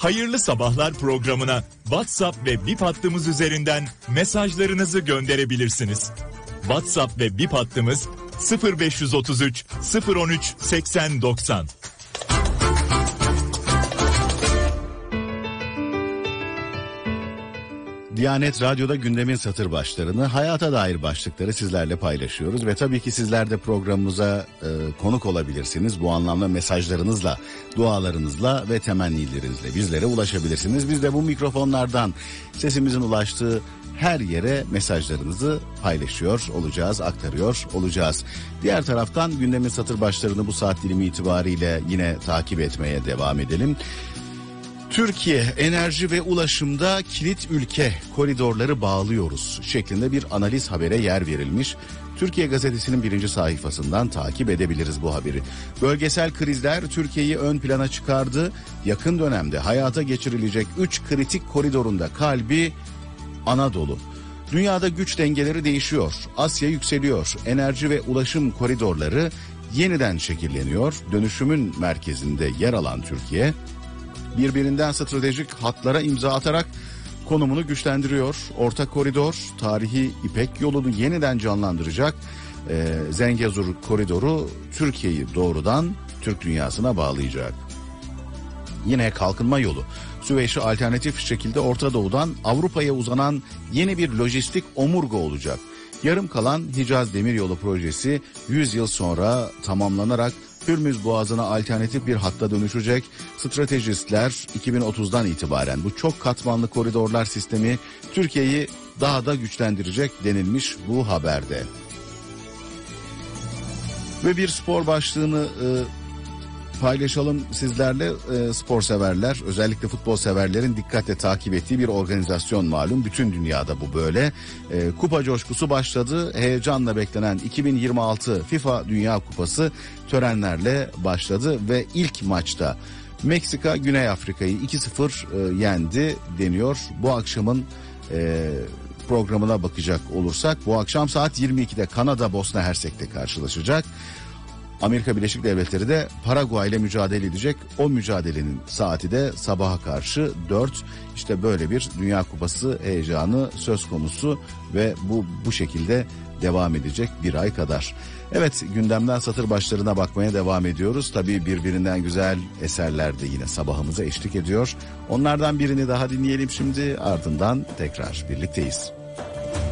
Hayırlı Sabahlar programına WhatsApp ve Bip hattımız üzerinden mesajlarınızı gönderebilirsiniz. WhatsApp ve Bip hattımız 0533 013 80 90. Diyanet Radyo'da gündemin satır başlarını, hayata dair başlıkları sizlerle paylaşıyoruz ve tabii ki sizler de programımıza konuk olabilirsiniz. Bu anlamda mesajlarınızla, dualarınızla ve temennilerinizle bizlere ulaşabilirsiniz. Biz de bu mikrofonlardan sesimizin ulaştığı her yere mesajlarınızı paylaşıyor olacağız, aktarıyor olacağız. Diğer taraftan gündemin satır başlarını bu saat dilimi itibariyle yine takip etmeye devam edelim. Türkiye enerji ve ulaşımda kilit ülke, koridorları bağlıyoruz şeklinde bir analiz habere yer verilmiş. Türkiye Gazetesi'nin 1. sayfasından takip edebiliriz bu haberi. Bölgesel krizler Türkiye'yi ön plana çıkardı. Yakın dönemde hayata geçirilecek 3 kritik koridorunda kalbi Anadolu. Dünyada güç dengeleri değişiyor. Asya yükseliyor. Enerji ve ulaşım koridorları yeniden şekilleniyor. Dönüşümün merkezinde yer alan Türkiye, birbirinden stratejik hatlara imza atarak konumunu güçlendiriyor. Orta koridor, tarihi İpek yolunu yeniden canlandıracak. Zengezur koridoru Türkiye'yi doğrudan Türk dünyasına bağlayacak. Yine kalkınma yolu, Süveyş'e alternatif şekilde Orta Doğu'dan Avrupa'ya uzanan yeni bir lojistik omurga olacak. Yarım kalan Hicaz Demiryolu projesi 100 yıl sonra tamamlanarak Hürmüz Boğazı'na alternatif bir hatta dönüşecek. Stratejistler 2030'dan itibaren bu çok katmanlı koridorlar sistemi Türkiye'yi daha da güçlendirecek denilmiş bu haberde. Ve bir spor başlığını paylaşalım sizlerle. Spor severler, özellikle futbol severlerin dikkatle takip ettiği bir organizasyon malum. Bütün dünyada bu böyle. Kupa coşkusu başladı. Heyecanla beklenen 2026 FIFA Dünya Kupası törenlerle başladı ve ilk maçta Meksika Güney Afrika'yı 2-0 yendi deniyor. Bu akşamın programına bakacak olursak bu akşam saat 22'de Kanada Bosna Hersek'te karşılaşacak. Amerika Birleşik Devletleri de Paraguay ile mücadele edecek. O mücadelenin saati de sabaha karşı 4. İşte böyle bir Dünya Kupası heyecanı söz konusu ve bu şekilde devam edecek bir ay kadar. Evet, gündemden satır başlarına bakmaya devam ediyoruz. Tabii birbirinden güzel eserler de yine sabahımıza eşlik ediyor. Onlardan birini daha dinleyelim şimdi, ardından tekrar birlikteyiz.